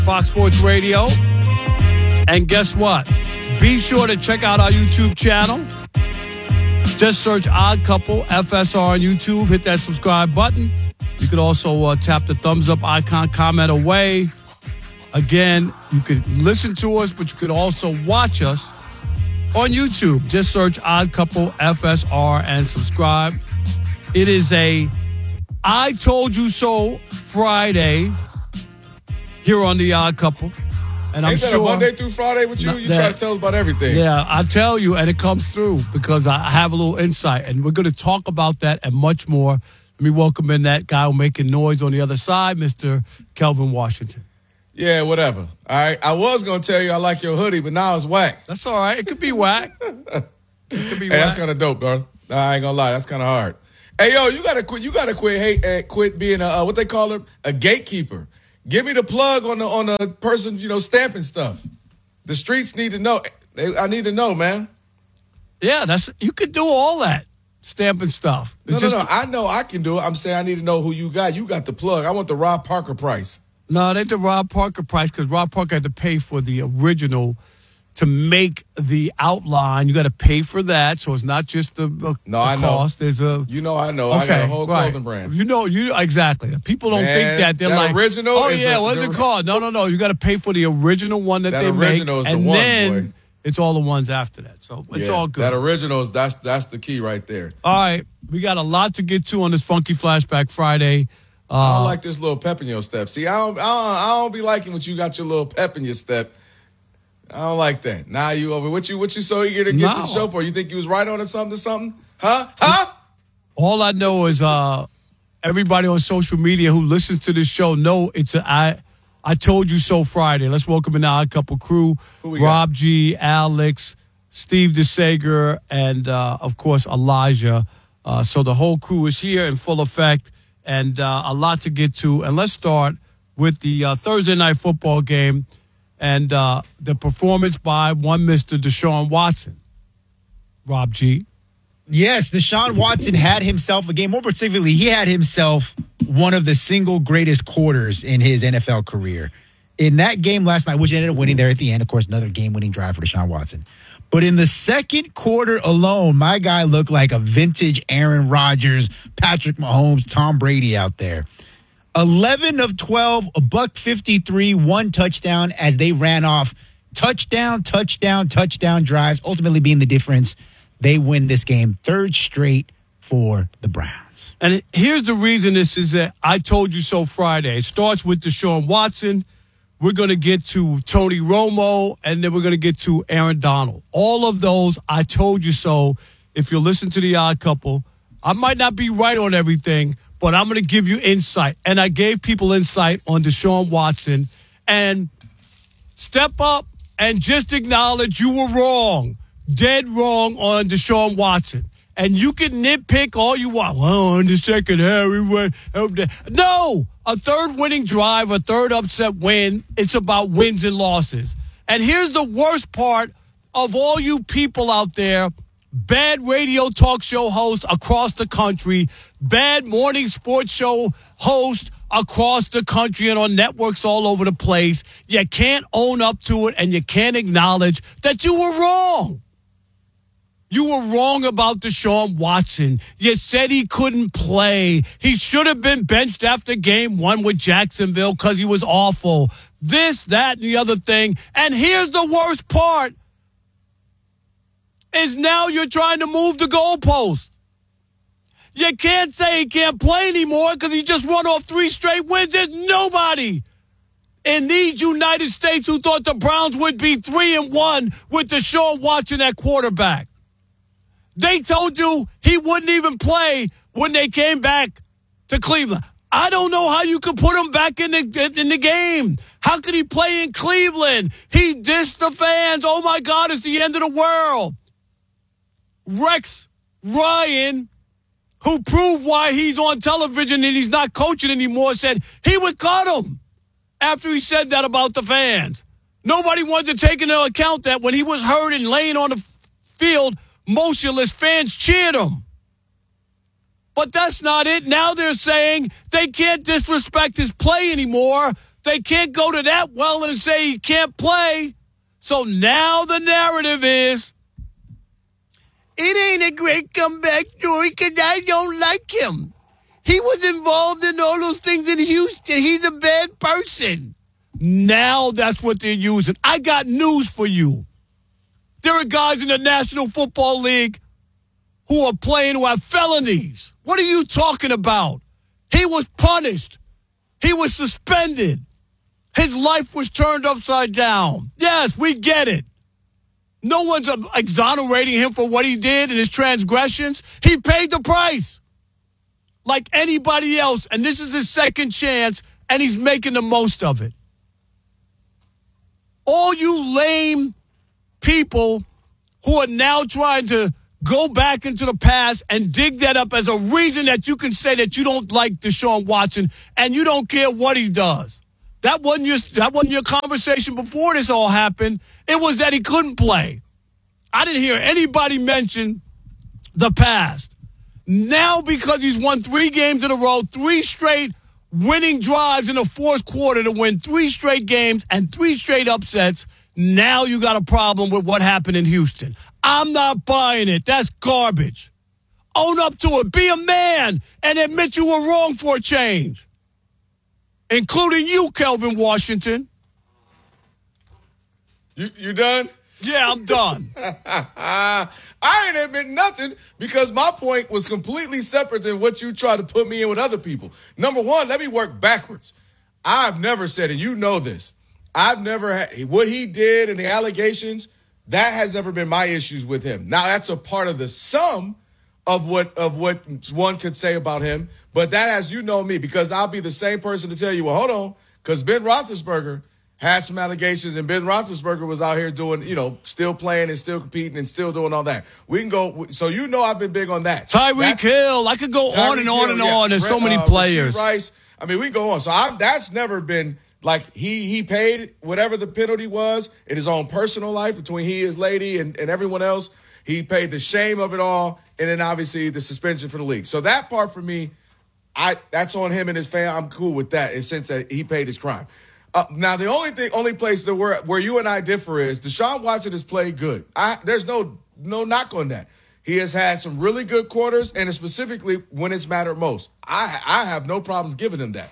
Fox Sports Radio. And guess what? Be sure to check out our YouTube channel. Just search Odd Couple FSR on YouTube. Hit that subscribe button. You could also tap the thumbs up icon, comment away. Again, you could listen to us, but you could also watch us on YouTube. Just search Odd Couple FSR and subscribe. It is a I Told You So Friday here on the Odd Couple. And I'm sure a Monday through Friday with you? You try to tell us about everything. Yeah, I tell you, and it comes through because I have a little insight. And we're going to talk about that and much more. Let me welcome in that guy who's making noise on the other side, Mr. Kelvin Washington. Yeah, whatever. All right. I was going to tell you I like your hoodie, but now it's whack. That's all right. It could be whack. It could be whack. That's kind of dope, bro. I ain't going to lie. That's kind of hard. Hey, yo, you got to quit. Quit being what they call it, a gatekeeper. Give me the plug on the person, stamping stuff. The streets need to know. I need to know, man. Yeah, you could do all that stamping stuff. No. I know I can do it. I'm saying I need to know who you got. You got the plug. I want the Rob Parker price. No, they the Rob Parker price because Rob Parker had to pay for the original to make the outline. You got to pay for that, so it's not just the cost. There's a I know. Okay, I got a whole clothing brand. You exactly. People don't think that they're like original. Oh yeah, what's it called? No. You got to pay for the original one that they make, and then it's all the ones after that. So it's all good. That original is that's the key right there. All right, we got a lot to get to on this Funky Flashback Friday. I don't like this little pep in your step. See, I don't be liking what you got your little pep in your step. I don't like that. Now you over. What you so eager to get to the show for? You think you was right on it something? Huh? All I know is everybody on social media who listens to this show know it's I Told You So Friday. Let's welcome in our couple crew. Rob G, Alex, Steve DeSager, and of course Elijah. So the whole crew is here in full effect. And a lot to get to. And let's start with the Thursday night football game and the performance by one Mr. Deshaun Watson. Rob G. Yes, Deshaun Watson had himself a game. More specifically, he had himself one of the single greatest quarters in his NFL career. In that game last night, which ended up winning there at the end, of course, another game-winning drive for Deshaun Watson. But in the second quarter alone, my guy looked like a vintage Aaron Rodgers, Patrick Mahomes, Tom Brady out there. 11 of 12, $153, 1 touchdown as they ran off touchdown drives, ultimately being the difference. They win this game, third straight for the Browns. And here's the reason this is that I Told You So Friday. It starts with Deshaun Watson. We're going to get to Tony Romo, and then we're going to get to Aaron Donald. All of those, I told you so. If you listen to The Odd Couple, I might not be right on everything, but I'm going to give you insight. And I gave people insight on Deshaun Watson. And step up and just acknowledge you were wrong, dead wrong on Deshaun Watson. And you can nitpick all you want. Well, in the second half, we went. No! A third winning drive, a third upset win. It's about wins and losses. And here's the worst part of all you people out there, bad radio talk show hosts across the country, bad morning sports show hosts across the country and on networks all over the place. You can't own up to it and you can't acknowledge that you were wrong. You were wrong about Deshaun Watson. You said he couldn't play. He should have been benched after game one with Jacksonville because he was awful. This, that, and the other thing. And here's the worst part, is now you're trying to move the goalpost. You can't say he can't play anymore because he just won off 3 straight wins. There's nobody in these United States who thought the Browns would be 3-1 with Deshaun Watson at quarterback. They told you he wouldn't even play when they came back to Cleveland. I don't know how you could put him back in the game. How could he play in Cleveland? He dissed the fans. Oh, my God, it's the end of the world. Rex Ryan, who proved why he's on television and he's not coaching anymore, said he would cut him after he said that about the fans. Nobody wanted to take into account that when he was hurt and laying on the field, motionless, fans cheered him. But that's not it. Now they're saying they can't disrespect his play anymore They can't go to that well and say he can't play. So now the narrative is, it ain't a great comeback story because I don't like him. He was involved in all those things in Houston. He's a bad person. Now that's what they're using. I got news for you. There are guys in the National Football League who are playing who have felonies. What are you talking about? He was punished. He was suspended. His life was turned upside down. Yes, we get it. No one's exonerating him for what he did and his transgressions. He paid the price like anybody else, and this is his second chance, and he's making the most of it. All you lame people who are now trying to go back into the past and dig that up as a reason that you can say that you don't like Deshaun Watson and you don't care what he does. That wasn't your conversation before this all happened. It was that he couldn't play. I didn't hear anybody mention the past. Now, because he's won 3 games in a row, 3 straight winning drives in the fourth quarter to win 3 straight games and 3 straight upsets, now you got a problem with what happened in Houston. I'm not buying it. That's garbage. Own up to it. Be a man and admit you were wrong for a change. Including you, Kelvin Washington. You done? Yeah, I'm done. I ain't admit nothing because my point was completely separate than what you try to put me in with other people. Number one, let me work backwards. I've never said, and you know this, I've never had what he did and the allegations, that has never been my issues with him. Now, that's a part of the sum of what one could say about him, but that, as you know me, because I'll be the same person to tell you, well, hold on, because Ben Roethlisberger had some allegations, and Ben Roethlisberger was out here doing, still playing and still competing and still doing all that. We can go. So I've been big on that. Tyreek Hill. I could go on and on and on. There's so many players. Rasheed Rice. I mean, we go on. So that's never been like he paid whatever the penalty was in his own personal life between he, his lady, and everyone else. He paid the shame of it all, and then obviously the suspension for the league. So that part for me, that's on him and his family. I'm cool with that in the sense that he paid his crime. Now, the only place that where you and I differ is Deshaun Watson has played good. There's no knock on that. He has had some really good quarters, and specifically when it's mattered most. I have no problems giving him that.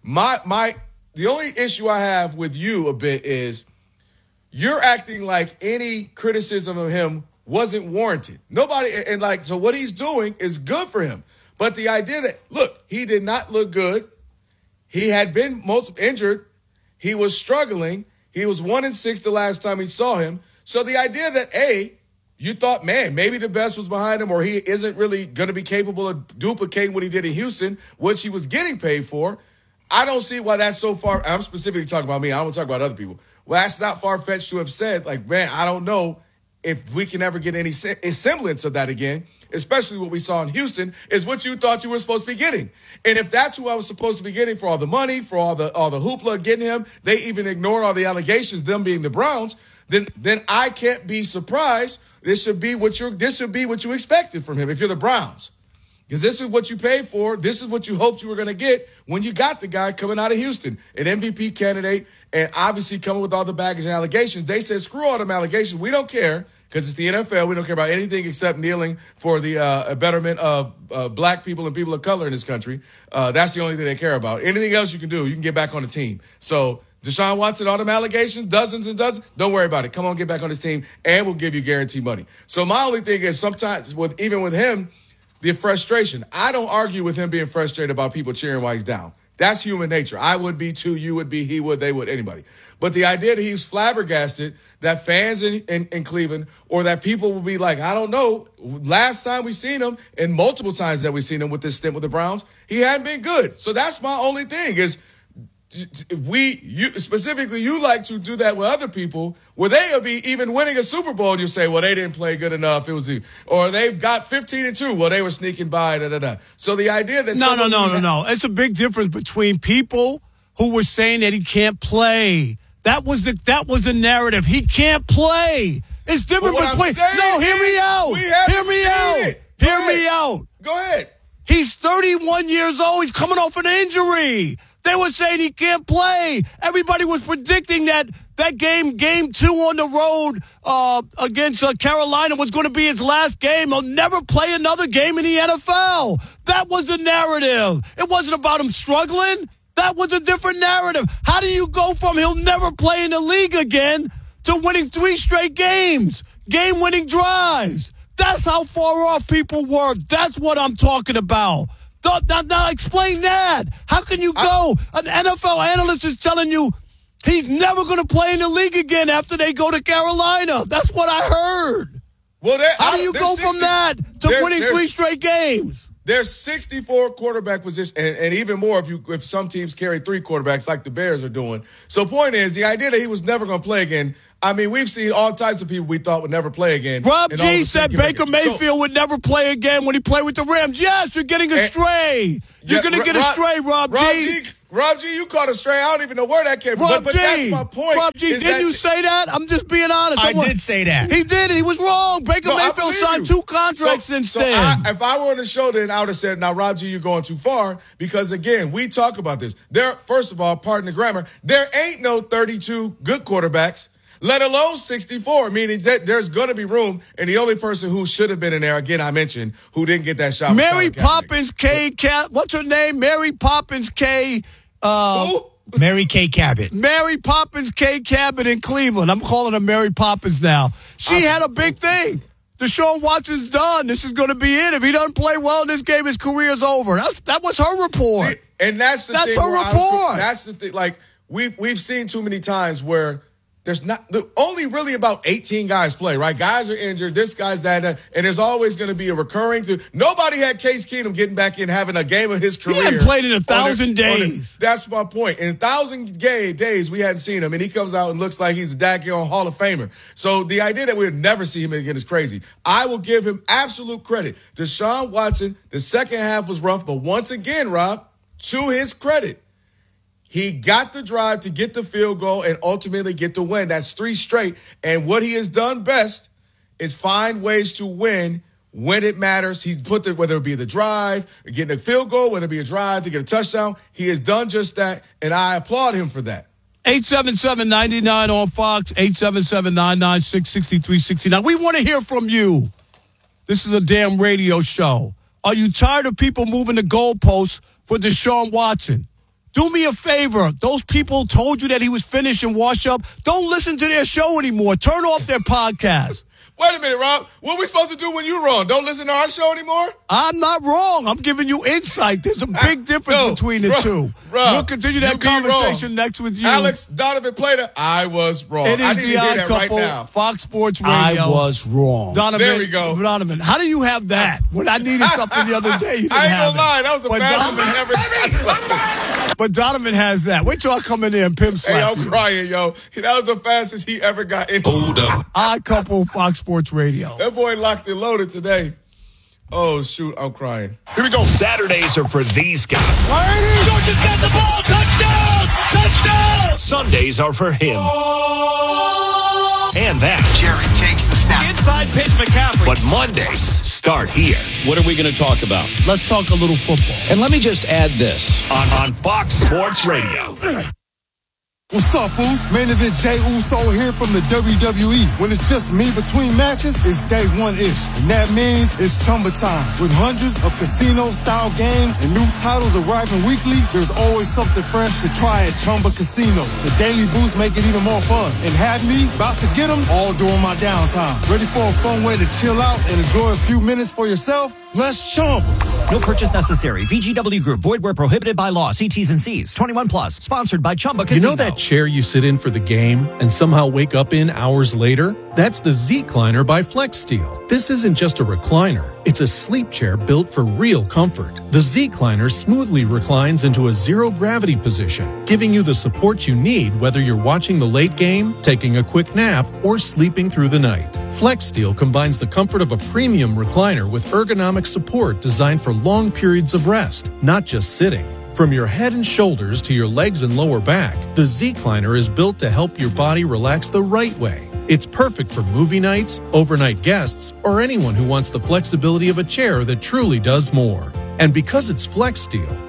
The only issue I have with you a bit is you're acting like any criticism of him wasn't warranted. So what he's doing is good for him. But the idea that, look, he did not look good. He had been most injured. He was struggling. He was 1-6 the last time he saw him. So the idea that, you thought, man, maybe the best was behind him or he isn't really going to be capable of duplicating what he did in Houston, which he was getting paid for, I don't see why that's so far. I'm specifically talking about me. I don't want to talk about other people. Well, that's not far-fetched to have said, like, man, I don't know if we can ever get any semblance of that again, especially what we saw in Houston, is what you thought you were supposed to be getting. And if that's who I was supposed to be getting for all the money, for all the hoopla getting him, they even ignore all the allegations, them being the Browns, then I can't be surprised. This should be what you expected from him if you're the Browns. Because this is what you paid for. This is what you hoped you were going to get when you got the guy coming out of Houston, an MVP candidate, and obviously coming with all the baggage and allegations. They said, screw all them allegations. We don't care because it's the NFL. We don't care about anything except kneeling for the betterment of black people and people of color in this country. That's the only thing they care about. Anything else you can do, you can get back on the team. So Deshaun Watson, all them allegations, dozens and dozens, don't worry about it. Come on, get back on this team, and we'll give you guaranteed money. So my only thing is sometimes, even with him, the frustration. I don't argue with him being frustrated about people cheering while he's down. That's human nature. I would be too. You would be. He would. They would. Anybody. But the idea that he's flabbergasted that fans in Cleveland or that people will be like, I don't know. Last time we seen him and multiple times that we've seen him with this stint with the Browns, he hadn't been good. So that's my only thing is you like to do that with other people where they'll be even winning a Super Bowl and you say, well, they didn't play good enough. Or they've got 15-2. Well, they were sneaking by. So the idea that no. It's a big difference between people who were saying that he can't play. That was the narrative. He can't play. It's different between. No, hear me out. Hear me out. Go ahead. He's 31 years old. He's coming off an injury. They were saying he can't play. Everybody was predicting that game 2 on the road against Carolina was going to be his last game. He'll never play another game in the NFL. That was the narrative. It wasn't about him struggling. That was a different narrative. How do you go from he'll never play in the league again to winning 3 straight games, game-winning drives? That's how far off people were. That's what I'm talking about. Now explain that. How can you go? An NFL analyst is telling you he's never going to play in the league again after they go to Carolina. That's what I heard. Well, how do you go from that to winning 3 straight games? There's 64 quarterback positions, and even more if some teams carry 3 quarterbacks like the Bears are doing. So point is, the idea that he was never going to play again, I mean, we've seen all types of people we thought would never play again. Rob G said Baker Mayfield would never play again when he played with the Rams. Yes, you're getting a stray. You're going to get a stray, Rob G. Rob G, you caught a stray. I don't even know where that came from. But that's my point. Rob G, didn't you say that? I'm just being honest. I did say that. He did. He was wrong. Baker Mayfield signed 2 contracts since then. If I were on the show, then I would have said, now, Rob G, you're going too far. Because, again, we talk about this. First of all, pardon the grammar, there ain't no 32 good quarterbacks, let alone 64, meaning that there's going to be room. And the only person who should have been in there, again, I mentioned, who didn't get that shot. Mary Poppins K. What's her name? Mary Poppins K. Who? Mary Kay Cabot. Mary Poppins K. Cabot in Cleveland. I'm calling her Mary Poppins now. She had a big thing. Deshaun Watson's done. This is going to be it. If he doesn't play well in this game, his career's over. That was her report. See, and that's the thing. That's her report. That's the thing. Like, we've seen too many times where there's only really about 18 guys play, right? Guys are injured, this guy's that, and there's always going to be a recurring thing. Nobody had Case Keenum getting back in, having a game of his career. He hadn't played in 1,000 days. That's my point. In 1,000 days, we hadn't seen him, and he comes out and looks like he's a daggone Hall of Famer. So the idea that we would never see him again is crazy. I will give him absolute credit. Deshaun Watson, the second half was rough, but once again, Rob, to his credit, he got the drive to get the field goal and ultimately get the win. That's 3 straight. And what he has done best is find ways to win when it matters. He's put whether it be the drive, getting a field goal, whether it be a drive to get a touchdown. He has done just that, and I applaud him for that. 877-99 on Fox, 877-996-6369. We want to hear from you. This is a damn radio show. Are you tired of people moving the goalposts for Deshaun Watson? Do me a favor. Those people told you that he was finished and washed up. Don't listen to their show anymore. Turn off their podcast. Wait a minute, Rob. What are we supposed to do when you're wrong? Don't listen to our show anymore? I'm not wrong. I'm giving you insight. There's a big difference between the two. Rob, we'll continue that conversation next with you. Alex Donovan Plater, I was wrong. It is I need the to hear Odd that Couple, right now. Fox Sports Radio. I was wrong. Donovan, there we go. Donovan, how do you have that? When I needed something the other day, you didn't I ain't have gonna lie. That was the But fastest Donovan- I ever got something. But Donovan has that. Wait till I come in there and pimp Hey, slap I'm you. crying, yo. That was the fastest he ever got in. Hold up. Odd Couple, Fox Sports Radio. That boy locked and loaded today. Oh, shoot. I'm crying. Here we go. Saturdays are for these guys. Georgia's got the ball. Touchdown! Touchdown! Sundays are for him. And that. Jerry takes the snap. Inside pitch, McCaffrey. But Mondays start here What are we going to talk about? Let's talk a little football. And let me just add this. on Fox Sports Radio. What's up, fools? Main event Jey Uso here from the WWE. When it's just me between matches, it's day one-ish. And that means it's Chumba time. With hundreds of casino-style games and new titles arriving weekly, there's always something fresh to try at Chumba Casino. The daily boosts make it even more fun. And have me about to get them all during my downtime. Ready for a fun way to chill out and enjoy a few minutes for yourself? Let's Chumba. No purchase necessary. VGW Group. Void where prohibited by law. See T's and C's. 21 plus. Sponsored by Chumba Casino. You know that chair you sit in for the game and somehow wake up in hours later? That's the Z-Cliner by FlexSteel. This isn't just a recliner. It's a sleep chair built for real comfort. The Z-Cliner smoothly reclines into a zero-gravity position, giving you the support you need whether you're watching the late game, taking a quick nap, or sleeping through the night. FlexSteel combines the comfort of a premium recliner with ergonomic support designed for long periods of rest, not just sitting. From your head and shoulders to your legs and lower back, the Z-Cliner is built to help your body relax the right way. It's perfect for movie nights, overnight guests, or anyone who wants the flexibility of a chair that truly does more. And because it's FlexSteel,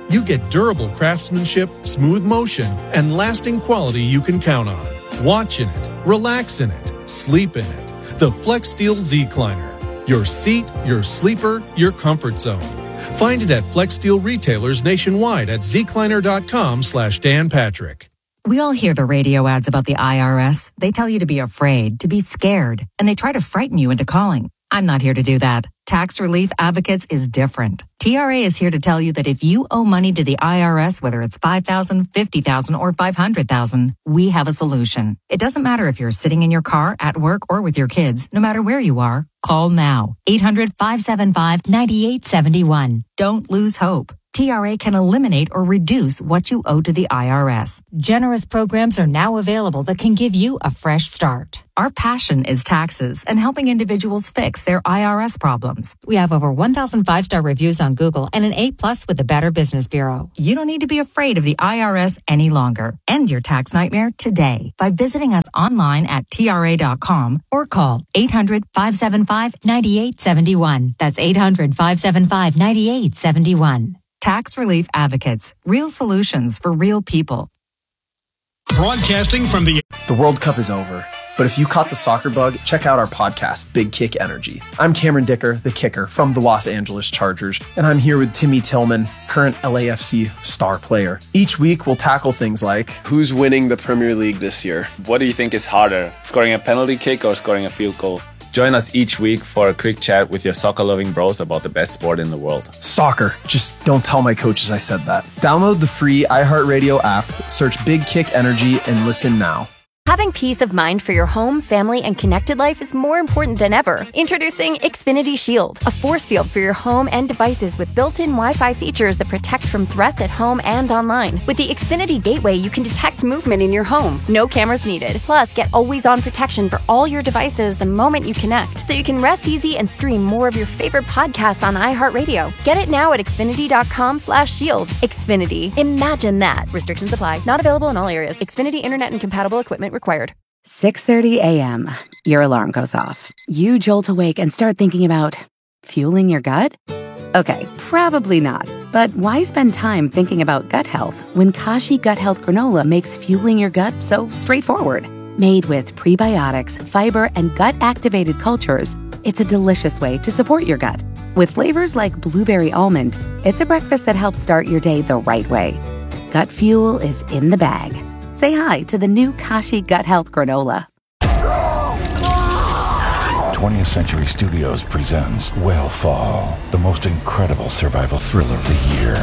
You get durable craftsmanship, smooth motion, and lasting quality you can count on. Watch in it, relax in it, sleep in it. The FlexSteel Z-Cliner. Your seat, your sleeper, your comfort zone. Find it at FlexSteel retailers nationwide at zcliner.com/Dan Patrick. We all hear the radio ads about the IRS. They tell you to be afraid, to be scared, and they try to frighten you into calling. I'm not here to do that. Tax Relief Advocates is different. TRA is here to tell you that if you owe money to the IRS, whether it's $5,000, $50,000, or $500,000, we have a solution. It doesn't matter if you're sitting in your car, at work, or with your kids. No matter where you are, call now. 800-575-9871. Don't lose hope. TRA can eliminate or reduce what you owe to the IRS. Generous programs are now available that can give you a fresh start. Our passion is taxes and helping individuals fix their IRS problems. We have over 1,000 5-star reviews on Google and an A+ with the Better Business Bureau. You don't need to be afraid of the IRS any longer. End your tax nightmare today by visiting us online at TRA.com or call 800-575-9871. That's 800-575-9871. Tax Relief Advocates. Real solutions for real people. Broadcasting from the World Cup is over, but if you caught the soccer bug, check out our podcast, Big Kick Energy. I'm Cameron Dicker, the kicker from the Los Angeles Chargers, and I'm here with Timmy Tillman, current LAFC star player. Each week, we'll tackle things like, who's winning the Premier League this year? What do you think is harder, scoring a penalty kick or scoring a field goal? Join us each week for a quick chat with your soccer-loving bros about the best sport in the world. Soccer. Just don't tell my coaches I said that. Download the free iHeartRadio app, search Big Kick Energy, and listen now. Having peace of mind for your home, family, and connected life is more important than ever. Introducing Xfinity Shield, a force field for your home and devices with built-in Wi-Fi features that protect from threats at home and online. With the Xfinity Gateway, you can detect movement in your home. No cameras needed. Plus, get always-on protection for all your devices the moment you connect, so you can rest easy and stream more of your favorite podcasts on iHeartRadio. Get it now at Xfinity.com/shield. Xfinity. Imagine that. Restrictions apply. Not available in all areas. Xfinity Internet and compatible equipment required. 6:30 a.m. Your alarm goes off. You jolt awake and start thinking about fueling your gut? Okay, probably not. But why spend time thinking about gut health when Kashi Gut Health Granola makes fueling your gut so straightforward? Made with prebiotics, fiber, and gut-activated cultures, it's a delicious way to support your gut. With flavors like blueberry almond, it's a breakfast that helps start your day the right way. Gut fuel is in the bag. Say hi to the new Kashi Gut Health Granola. 20th Century Studios presents Whale Fall, the most incredible survival thriller of the year.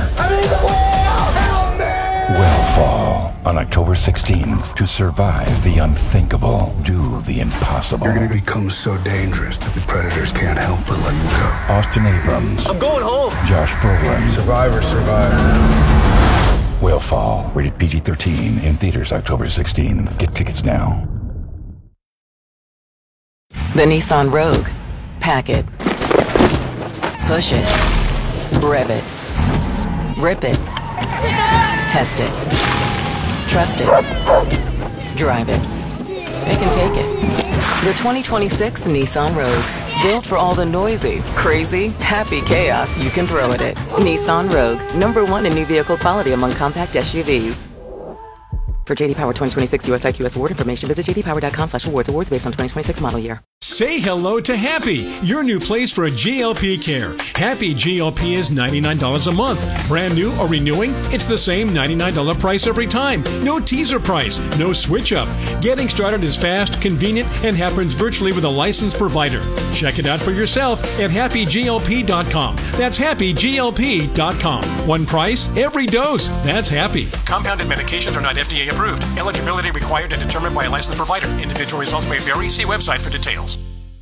Whale Fall, on October 16th. To survive the unthinkable, do the impossible. You're going to become so dangerous that the predators can't help but let you go. Austin Abrams. I'm going home. Josh Brolin. Survivor. Whale Fall, rated PG-13, in theaters October 16th. Get tickets now. The Nissan Rogue. Pack it. Push it. Rev it. Rip it. Test it. Trust it. Drive it. They can take it. The 2026 Nissan Rogue. Built for all the noisy, crazy, happy chaos you can throw at it. Nissan Rogue. #1 in new vehicle quality among compact SUVs. For JD Power 2026 US IQS award information, visit jdpower.com/awards. Awards based on 2026 model year. Say hello to Happy, your new place for GLP care. Happy GLP is $99 a month. Brand new or renewing, it's the same $99 price every time. No teaser price, no switch up. Getting started is fast, convenient, and happens virtually with a licensed provider. Check it out for yourself at happyglp.com. That's happyglp.com. One price, every dose. That's Happy. Compounded medications are not FDA approved. Eligibility required and determined by a licensed provider. Individual results may vary. See website for details.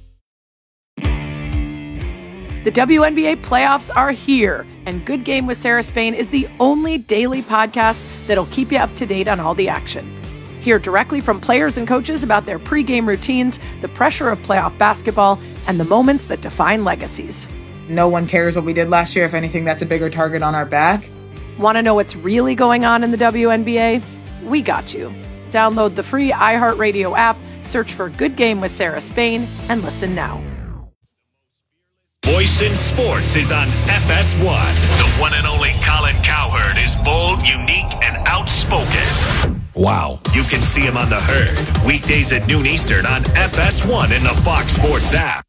The WNBA playoffs are here, and Good Game with Sarah Spain is the only daily podcast that'll keep you up to date on all the action. Hear directly from players and coaches about their pregame routines, the pressure of playoff basketball, and the moments that define legacies. No one cares what we did last year. If anything, that's a bigger target on our back. Want to know what's really going on in the WNBA? We got you. Download the free iHeartRadio app, search for Good Game with Sarah Spain, and listen now. voice in sports is on FS1. The one and only Colin Cowherd is bold, unique, and outspoken. Wow. You can see him on The Herd, weekdays at noon Eastern on FS1 in the Fox Sports app.